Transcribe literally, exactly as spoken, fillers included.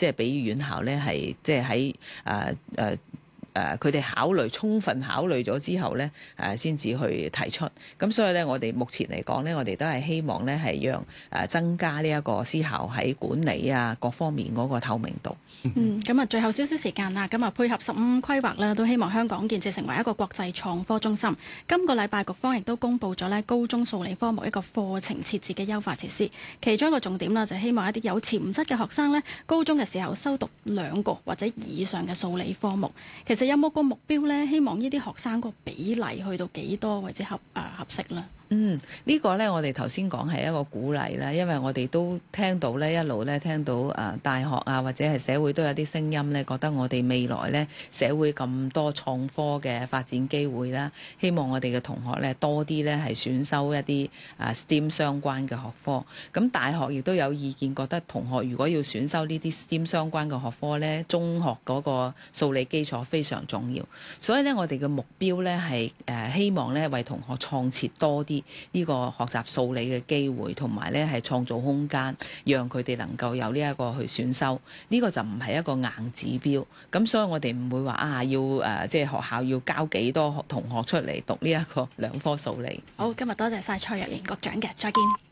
即係俾院校咧係即係喺誒誒誒佢哋考慮充分考慮咗之後咧誒先至去提出。咁所以咧，我哋目前嚟講咧，我哋都係希望咧係讓誒增加呢一個私校喺管理啊各方面嗰個透明度。 嗯，咁啊，最後少少時間啦，咁啊配合十五規劃啦，都希望香港建設成為一個國際創科中心。今個禮拜局方亦都公布咗咧高中數理科目一個課程設置嘅優化設施，其中一個重點啦就係希望一啲有潛質嘅學生咧，高中嘅時候修讀兩個或者以上嘅數理科目。其實有冇個目標咧？希望呢啲學生個比例去到幾多或者合啊合適啦？ 嗯，呢、這個呢，我哋頭先講係一個鼓勵啦，因為我哋都聽到呢一路呢聽到啊大學啊或者係社會都有啲聲音呢，覺得我哋未來呢社會咁多創科嘅發展機會啦，希望我哋嘅同學呢多啲呢係選修一啲啊 S T E M 相關嘅學科。咁大學亦都有意見，覺得同學如果要選修呢啲 S T E M 相關嘅學科呢，中學嗰個數理基礎非常重要。所以呢，我哋嘅目標呢係誒希望呢為同學創設多啲呢個學習數理嘅機會，同埋咧係創造空間，讓佢哋能夠有呢一個去選修。呢、這個就唔係一個硬指標。咁所以我哋唔會話啊要誒、呃、即係學校要交幾多同學出嚟讀呢一個兩科數理。 好，今日多謝晒蔡若蓮局長嘅，再見。